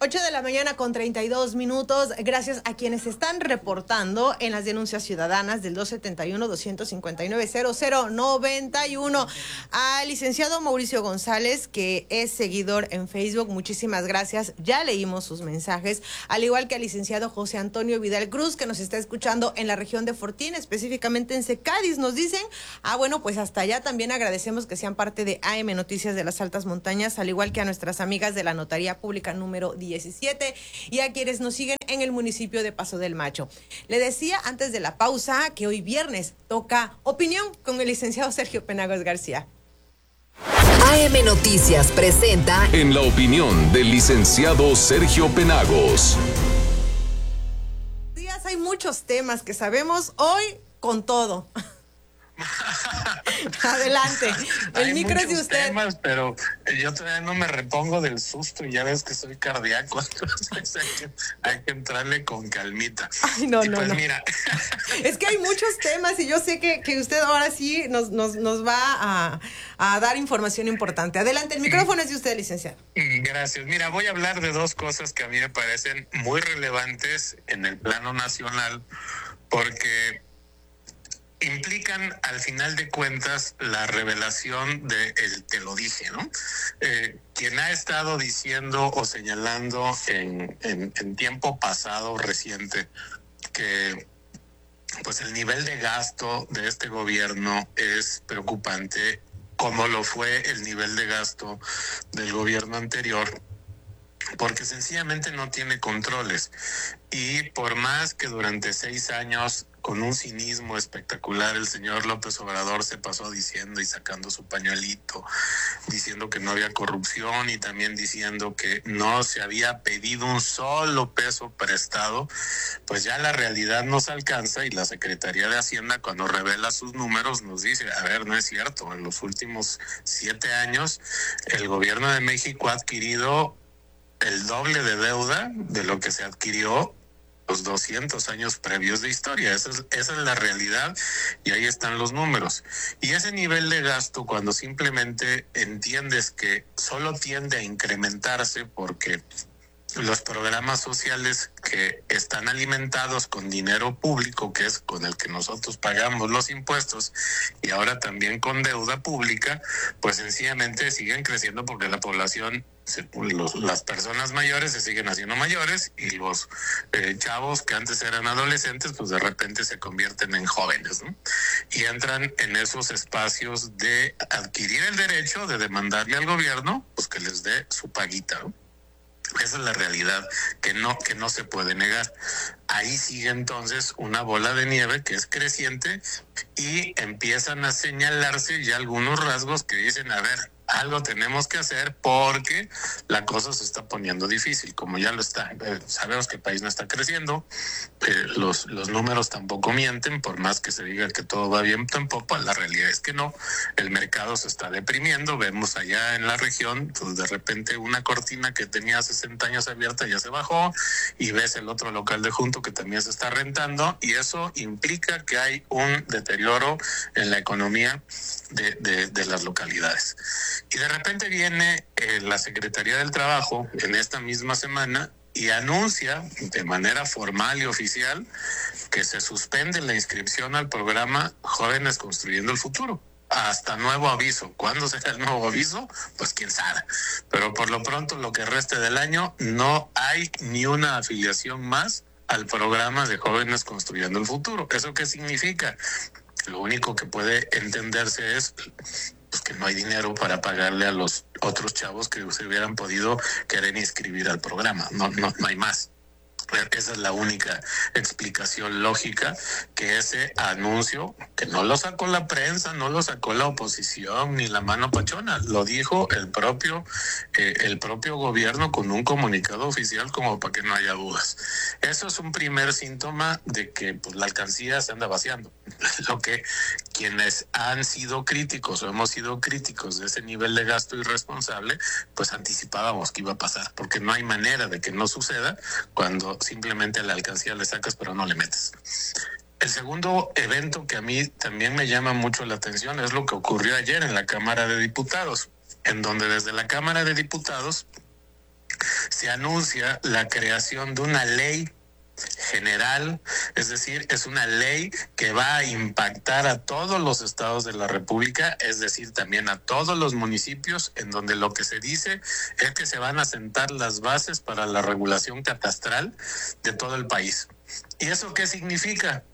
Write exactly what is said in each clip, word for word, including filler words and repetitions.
ocho de la mañana con treinta y dos minutos. Gracias a quienes están reportando en las denuncias ciudadanas del dos setenta y uno, doscientos cincuenta y nueve, cero cero noventa y uno. Al licenciado Mauricio González, que es seguidor en Facebook, muchísimas gracias. Ya leímos sus mensajes. Al igual que al licenciado José Antonio Vidal Cruz, que nos está escuchando en la región de Fortín, específicamente en Secadis, nos dicen, ah, bueno, pues hasta allá también agradecemos que sean parte de A M Noticias de las Altas Montañas, al igual que a nuestras amigas de la Notaría Pública número diecisiete y a quienes nos siguen en el municipio de Paso del Macho. Le decía antes de la pausa que hoy viernes toca Opinión con el licenciado Sergio Penagos García. A M Noticias presenta En la opinión del licenciado Sergio Penagos. Días, hay muchos temas que sabemos hoy con todo. Adelante, el Hay micro es de usted. Temas, pero yo todavía no me repongo del susto y ya ves que soy cardíaco, entonces hay que, hay que entrarle con calmita. Ay, no, y no, pues no. Mira. Es que hay muchos temas y yo sé que, que usted ahora sí nos, nos, nos va a, a dar información importante. Adelante, el micrófono es de usted, licenciado. Gracias. Mira, voy a hablar de dos cosas que a mí me parecen muy relevantes en el plano nacional, porque implican al final de cuentas la revelación de el te lo dije, ¿no? Eh, quien ha estado diciendo o señalando en, en, en tiempo pasado reciente que pues el nivel de gasto de este gobierno es preocupante, como lo fue el nivel de gasto del gobierno anterior, porque sencillamente no tiene controles. Y por más que durante seis años, con un cinismo espectacular, el señor López Obrador se pasó diciendo y sacando su pañuelito, diciendo que no había corrupción y también diciendo que no se había pedido un solo peso prestado, pues ya la realidad nos alcanza y la Secretaría de Hacienda, cuando revela sus números, nos dice, a ver, no es cierto, en los últimos siete años el gobierno de México ha adquirido el doble de deuda de lo que se adquirió los doscientos años previos de historia. Esa es, esa es la realidad y ahí están los números. Y ese nivel de gasto, cuando simplemente entiendes que solo tiende a incrementarse porque los programas sociales que están alimentados con dinero público, que es con el que nosotros pagamos los impuestos, y ahora también con deuda pública, pues sencillamente siguen creciendo porque la población, se, los, las personas mayores se siguen haciendo mayores y los eh, chavos que antes eran adolescentes, pues de repente se convierten en jóvenes, ¿no? Y entran en esos espacios de adquirir el derecho de demandarle al gobierno, pues que les dé su paguita, ¿no? Esa es la realidad que no, que no se puede negar. Ahí sigue entonces una bola de nieve que es creciente y empiezan a señalarse ya algunos rasgos que dicen, a ver, algo tenemos que hacer porque la cosa se está poniendo difícil, como ya lo está. Eh, sabemos que el país no está creciendo, eh, los, los números tampoco mienten, por más que se diga que todo va bien tampoco, la realidad es que no. El mercado se está deprimiendo, vemos allá en la región, pues de repente una cortina que tenía sesenta años abierta ya se bajó y ves el otro local de junto que también se está rentando y eso implica que hay un deterioro en la economía de, de, de las localidades. Y de repente viene eh, la Secretaría del Trabajo en esta misma semana y anuncia de manera formal y oficial que se suspende la inscripción al programa Jóvenes Construyendo el Futuro. Hasta nuevo aviso. ¿Cuándo será el nuevo aviso? Pues quién sabe. Pero por lo pronto, lo que reste del año, no hay ni una afiliación más al programa de Jóvenes Construyendo el Futuro. ¿Eso qué significa? Lo único que puede entenderse es pues, que no hay dinero para pagarle a los otros chavos que se hubieran podido querer inscribir al programa. No, no, no hay más. Esa es la única explicación lógica, que ese anuncio, que no lo sacó la prensa, no lo sacó la oposición ni la mano pachona, lo dijo el propio eh, el propio gobierno con un comunicado oficial, como para que no haya dudas. Eso es un primer síntoma de que pues, la alcancía se anda vaciando. Lo que quienes han sido críticos o hemos sido críticos de ese nivel de gasto irresponsable, pues anticipábamos que iba a pasar, porque no hay manera de que no suceda cuando simplemente a la alcancía le sacas pero no le metes. El segundo evento que a mí también me llama mucho la atención es lo que ocurrió ayer en la Cámara de Diputados, en donde desde la Cámara de Diputados se anuncia la creación de una ley general, es decir, es una ley que va a impactar a todos los estados de la República, es decir, también a todos los municipios, en donde lo que se dice es que se van a sentar las bases para la regulación catastral de todo el país. ¿Y eso qué significa?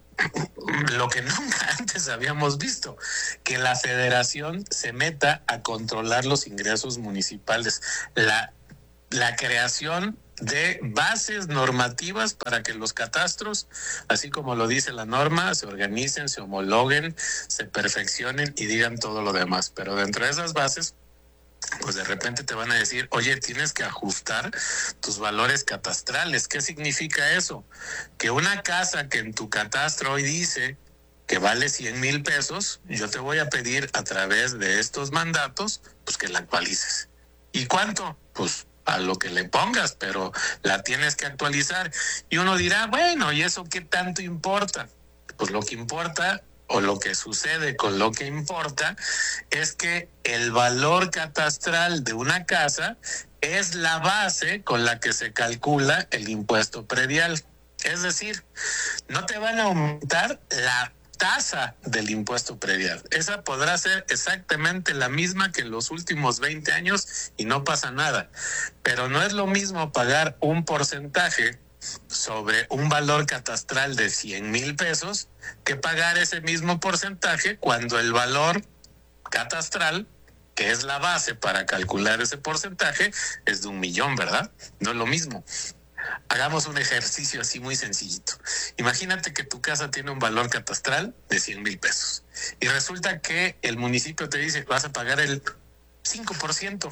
Lo que nunca antes habíamos visto, que la federación se meta a controlar los ingresos municipales, la, la creación de bases normativas para que los catastros, así como lo dice la norma, se organicen, se homologuen, se perfeccionen y digan todo lo demás. Pero dentro de esas bases, pues de repente te van a decir, oye, tienes que ajustar tus valores catastrales. ¿Qué significa eso? Que una casa que en tu catastro hoy dice que vale cien mil pesos, yo te voy a pedir a través de estos mandatos, pues que la actualices. ¿Y cuánto? Pues a lo que le pongas, pero la tienes que actualizar. Y uno dirá, bueno, ¿y eso qué tanto importa? Pues lo que importa, o lo que sucede con lo que importa, es que el valor catastral de una casa es la base con la que se calcula el impuesto predial. Es decir, no te van a aumentar la tasa del impuesto predial. Esa podrá ser exactamente la misma que en los últimos veinte años y no pasa nada. Pero no es lo mismo pagar un porcentaje sobre un valor catastral de cien mil pesos que pagar ese mismo porcentaje cuando el valor catastral, que es la base para calcular ese porcentaje, es de un millón, ¿verdad? No es lo mismo. Hagamos un ejercicio así muy sencillito. Imagínate que tu casa tiene un valor catastral de cien mil pesos y resulta que el municipio te dice que vas a pagar el cinco por ciento.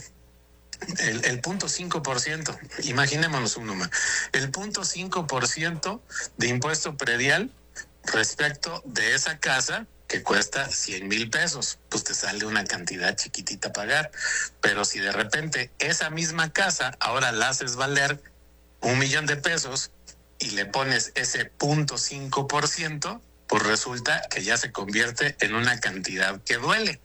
El, el punto cinco por ciento, imaginémonos un número, el punto cinco por ciento de impuesto predial respecto de esa casa que cuesta cien mil pesos, pues te sale una cantidad chiquitita a pagar. Pero si de repente esa misma casa ahora la haces valer un millón de pesos y le pones ese punto cinco por ciento, pues resulta que ya se convierte en una cantidad que duele.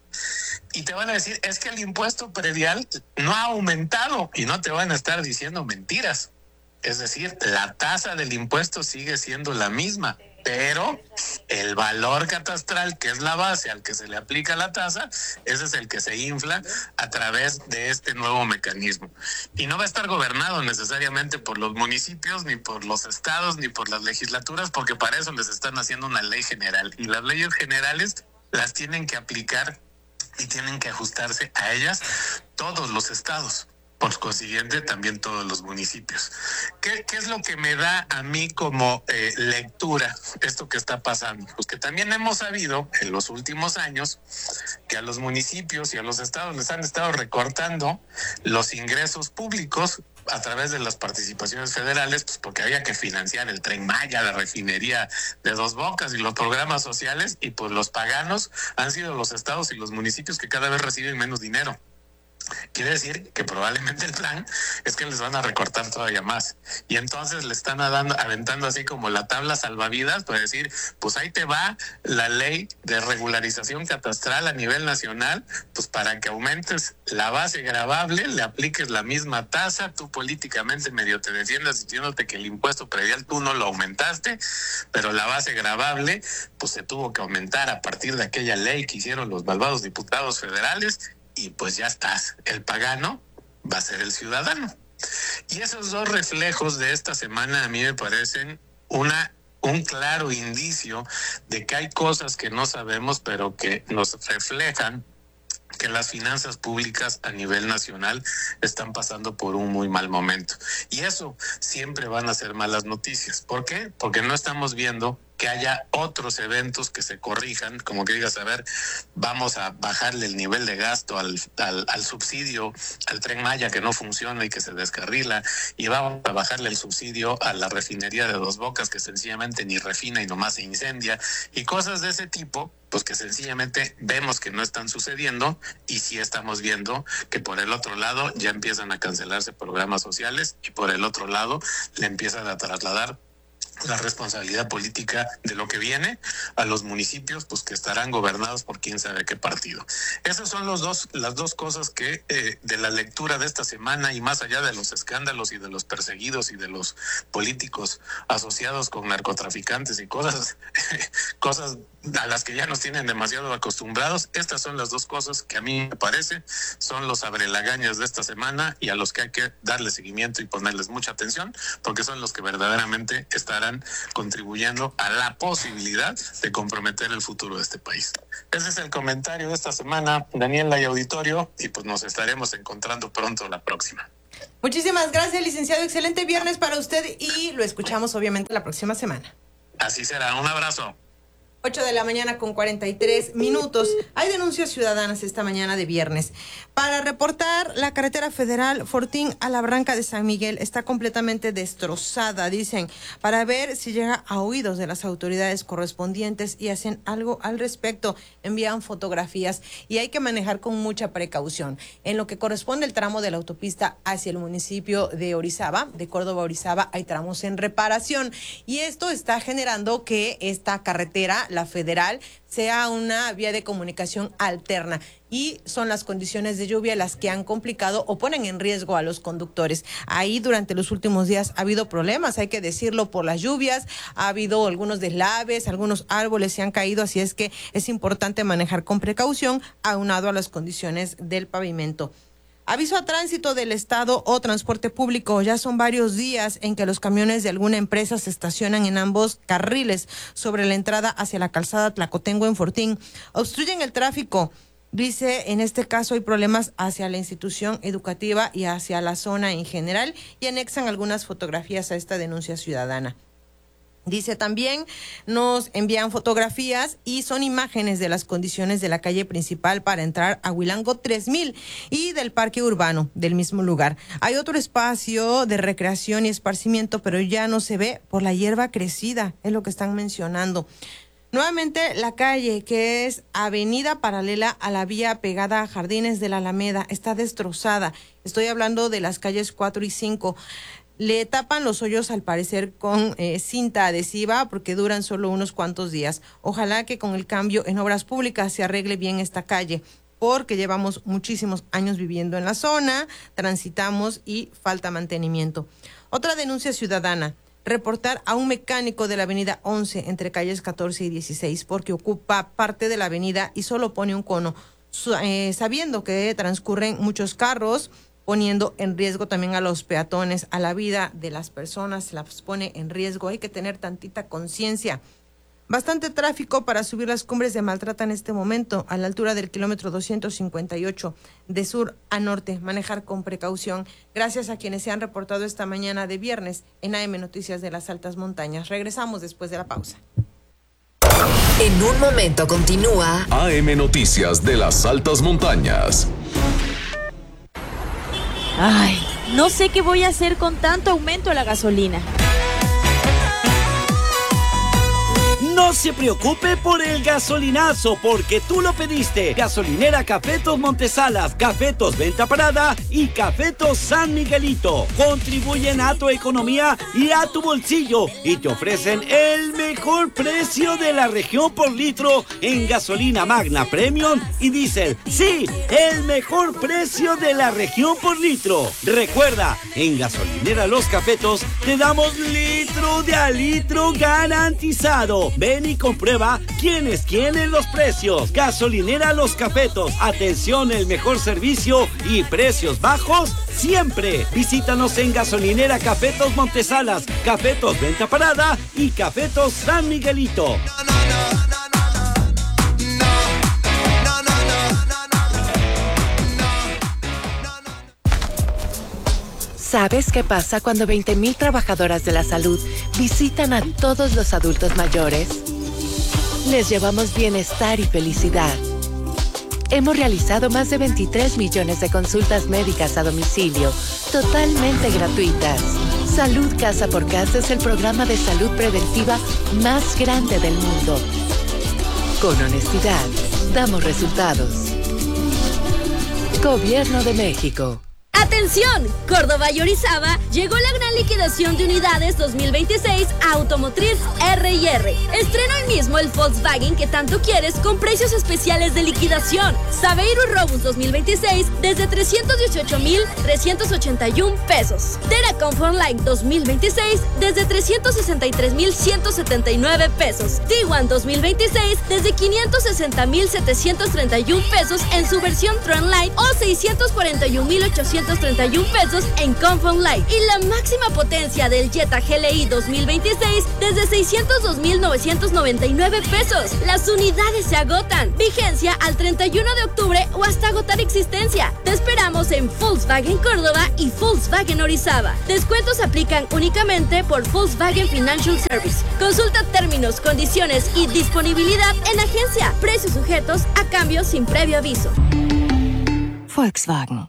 Y te van a decir, es que el impuesto predial no ha aumentado, y no te van a estar diciendo mentiras. Es decir, la tasa del impuesto sigue siendo la misma, pero el valor catastral, que es la base al que se le aplica la tasa, ese es el que se infla a través de este nuevo mecanismo. Y no va a estar gobernado necesariamente por los municipios, ni por los estados, ni por las legislaturas, porque para eso les están haciendo una ley general. Y las leyes generales las tienen que aplicar y tienen que ajustarse a ellas todos los estados. Por consiguiente, también todos los municipios. ¿Qué, qué es lo que me da a mí como eh, lectura esto que está pasando? Pues que también hemos sabido en los últimos años que a los municipios y a los estados les han estado recortando los ingresos públicos a través de las participaciones federales, pues porque había que financiar el Tren Maya, la refinería de Dos Bocas y los programas sociales, y pues los paganos han sido los estados y los municipios que cada vez reciben menos dinero. Quiere decir que probablemente el plan es que les van a recortar todavía más. Y entonces le están dando, aventando así como la tabla salvavidas para decir, pues ahí te va la ley de regularización catastral a nivel nacional, pues para que aumentes la base gravable, le apliques la misma tasa, tú políticamente medio te defiendas diciéndote que el impuesto predial tú no lo aumentaste, pero la base gravable pues se tuvo que aumentar a partir de aquella ley que hicieron los malvados diputados federales. Y pues ya estás, el pagano va a ser el ciudadano. Y esos dos reflejos de esta semana a mí me parecen una un claro indicio de que hay cosas que no sabemos, pero que nos reflejan que las finanzas públicas a nivel nacional están pasando por un muy mal momento. Y eso siempre van a ser malas noticias. ¿Por qué? Porque no estamos viendo que haya otros eventos que se corrijan, como que digas, a ver, vamos a bajarle el nivel de gasto al, al, al subsidio, al Tren Maya que no funciona y que se descarrila, y vamos a bajarle el subsidio a la refinería de Dos Bocas que sencillamente ni refina y nomás se incendia, y cosas de ese tipo, pues que sencillamente vemos que no están sucediendo, y sí estamos viendo que por el otro lado ya empiezan a cancelarse programas sociales, y por el otro lado le empiezan a trasladar la responsabilidad política de lo que viene a los municipios, pues que estarán gobernados por quién sabe qué partido. Esas son los dos, las dos cosas que eh, de la lectura de esta semana, y más allá de los escándalos y de los perseguidos y de los políticos asociados con narcotraficantes y cosas, cosas a las que ya nos tienen demasiado acostumbrados, estas son las dos cosas que a mí me parece son los abrelagañas de esta semana y a los que hay que darle seguimiento y ponerles mucha atención, porque son los que verdaderamente estarán contribuyendo a la posibilidad de comprometer el futuro de este país. Ese es el comentario de esta semana, Daniela y auditorio, y pues nos estaremos encontrando pronto la próxima. Muchísimas gracias, licenciado. Excelente viernes para usted y lo escuchamos obviamente la próxima semana. Así será. Un abrazo. ocho de la mañana con cuarenta y tres minutos. Hay denuncias ciudadanas esta mañana de viernes. Para reportar, la carretera federal Fortín a la Barranca de San Miguel está completamente destrozada, dicen, para ver si llega a oídos de las autoridades correspondientes y hacen algo al respecto. Envían fotografías y hay que manejar con mucha precaución. En lo que corresponde el tramo de la autopista hacia el municipio de Orizaba, de Córdoba a Orizaba, hay tramos en reparación y esto está generando que esta carretera, la federal, sea una vía de comunicación alterna y son las condiciones de lluvia las que han complicado o ponen en riesgo a los conductores. Ahí durante los últimos días ha habido problemas, hay que decirlo, por las lluvias, ha habido algunos deslaves, algunos árboles se han caído, así es que es importante manejar con precaución aunado a las condiciones del pavimento. Aviso a tránsito del Estado o transporte público. Ya son varios días en que los camiones de alguna empresa se estacionan en ambos carriles sobre la entrada hacia la calzada Tlacotengo en Fortín. Obstruyen el tráfico. Dice, en este caso hay problemas hacia la institución educativa y hacia la zona en general y anexan algunas fotografías a esta denuncia ciudadana. Dice también, nos envían fotografías y son imágenes de las condiciones de la calle principal para entrar a Huilango tres mil y del parque urbano del mismo lugar. Hay otro espacio de recreación y esparcimiento, pero ya no se ve por la hierba crecida, es lo que están mencionando. Nuevamente, la calle, que es avenida paralela a la vía pegada a Jardines de la Alameda, está destrozada. Estoy hablando de las calles cuatro y cinco. Le tapan los hoyos al parecer con eh, cinta adhesiva porque duran solo unos cuantos días. Ojalá que con el cambio en obras públicas se arregle bien esta calle, porque llevamos muchísimos años viviendo en la zona, transitamos y falta mantenimiento. Otra denuncia ciudadana. Reportar a un mecánico de la avenida once entre calles catorce y dieciséis porque ocupa parte de la avenida y solo pone un cono, eh, sabiendo que transcurren muchos carros, poniendo en riesgo también a los peatones, a la vida de las personas, se las pone en riesgo. Hay que tener tantita conciencia. Bastante tráfico para subir las cumbres de Maltrata en este momento, a la altura del kilómetro doscientos cincuenta y ocho, de sur a norte. Manejar con precaución. Gracias a quienes se han reportado esta mañana de viernes en A M Noticias de las Altas Montañas. Regresamos después de la pausa. En un momento continúa A M Noticias de las Altas Montañas. Ay, no sé qué voy a hacer con tanto aumento a la gasolina. No se preocupe por el gasolinazo, porque tú lo pediste. Gasolinera Cafetos Montesalas, Cafetos Venta Parada y Cafetos San Miguelito. Contribuyen a tu economía y a tu bolsillo y te ofrecen el mejor precio de la región por litro en gasolina Magna Premium y Diesel. Sí, el mejor precio de la región por litro. Recuerda, en Gasolinera Los Cafetos te damos litro de a litro garantizado. Ven y comprueba quién es quién en los precios. Gasolinera Los Cafetos. Atención, el mejor servicio y precios bajos siempre. Visítanos en Gasolinera Cafetos Montesalas, Cafetos Venta Parada y Cafetos San Miguelito. ¿Sabes qué pasa cuando veinte mil trabajadoras de la salud visitan a todos los adultos mayores? Les llevamos bienestar y felicidad. Hemos realizado más de veintitrés millones de consultas médicas a domicilio, totalmente gratuitas. Salud Casa por Casa es el programa de salud preventiva más grande del mundo. Con honestidad, damos resultados. Gobierno de México. ¡Atención! Córdoba y Orizaba llegó la gran liquidación de unidades dos mil veintiséis a Automotriz R y R. Estrena hoy mismo el Volkswagen que tanto quieres con precios especiales de liquidación. Saveiro Robus dos mil veintiséis desde trescientos dieciocho mil trescientos ochenta y uno pesos. Tera Comfort Light dos mil veintiséis desde trescientos sesenta y tres mil ciento setenta y nueve pesos. Tiguan dos mil veintiséis desde quinientos sesenta mil setecientos treinta y uno pesos en su versión Tron Light o seiscientos cuarenta y un mil ochocientos treinta y uno pesos en Comfort Light. Y la máxima potencia del Jetta G L I dos mil veintiséis desde seiscientos dos mil novecientos noventa y nueve pesos. Las unidades se agotan. Vigencia al treinta y uno de octubre o hasta agotar existencia. Te esperamos en Volkswagen Córdoba y Volkswagen Orizaba. Descuentos aplican únicamente por Volkswagen Financial Service. Consulta términos, condiciones y disponibilidad en agencia. Precios sujetos a cambio sin previo aviso. Volkswagen.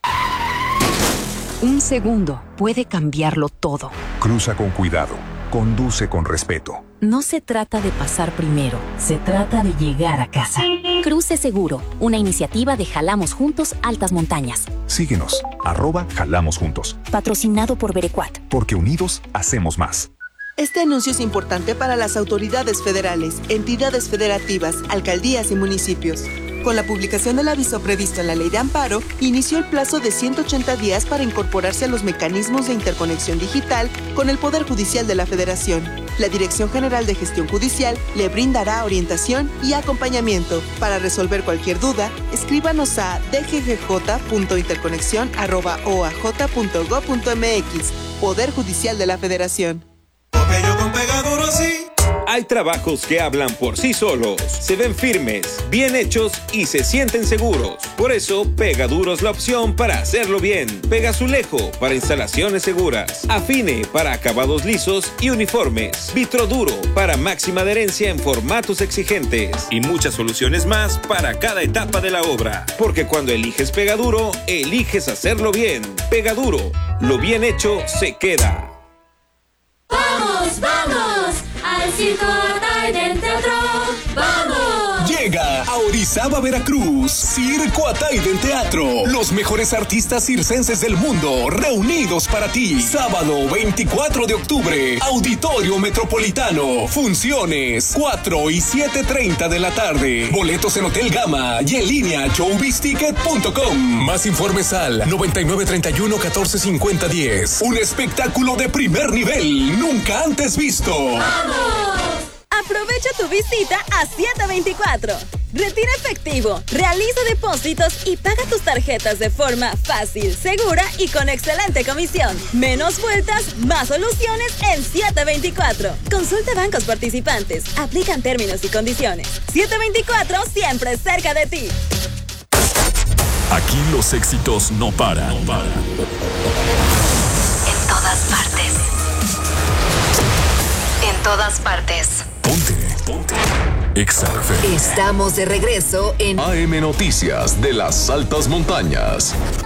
Un segundo puede cambiarlo todo. Cruza con cuidado. Conduce con respeto. No se trata de pasar primero, se trata de llegar a casa. Cruce Seguro, una iniciativa de Jalamos Juntos Altas Montañas. Síguenos, arroba Jalamos Juntos. Patrocinado por Berecuat. Porque unidos hacemos más. Este anuncio es importante para las autoridades federales, entidades federativas, alcaldías y municipios. Con la publicación del aviso previsto en la Ley de Amparo, inició el plazo de ciento ochenta días para incorporarse a los mecanismos de interconexión digital con el Poder Judicial de la Federación. La Dirección General de Gestión Judicial le brindará orientación y acompañamiento. Para resolver cualquier duda, escríbanos a d g g j punto interconexión arroba o a j punto gob punto m x. Poder Judicial de la Federación. Hay trabajos que hablan por sí solos, se ven firmes, bien hechos y se sienten seguros. Por eso, Pegaduro es la opción para hacerlo bien. Pegazulejo para instalaciones seguras. Afine para acabados lisos y uniformes. Vitroduro para máxima adherencia en formatos exigentes. Y muchas soluciones más para cada etapa de la obra. Porque cuando eliges Pegaduro, eliges hacerlo bien. Pegaduro, lo bien hecho se queda. ¡Vamos, vamos! ¡Al Circo Ataide Teatro! ¡Vamos! Llega a Orizaba, Veracruz, Circo Ataide Teatro. Los mejores artistas circenses del mundo reunidos para ti. Sábado veinticuatro de octubre, Auditorio Metropolitano. Funciones cuatro y siete treinta de la tarde. Boletos en Hotel Gama y en línea showbiz ticket punto com. Más informes al noventa y nueve treinta y uno catorce cincuenta diez. Un espectáculo de primer nivel, nunca antes visto. ¡Vamos! Aprovecha tu visita a ciento veinticuatro. Retira efectivo, realiza depósitos y paga tus tarjetas de forma fácil, segura y con excelente comisión. Menos vueltas, más soluciones en ciento veinticuatro. Consulta bancos participantes. Aplican términos y condiciones. ciento veinticuatro siempre cerca de ti. Aquí los éxitos no paran. No paran. En todas partes. En todas partes. Ponte, ponte. Exa F M. Estamos de regreso en A M Noticias de las Altas Montañas.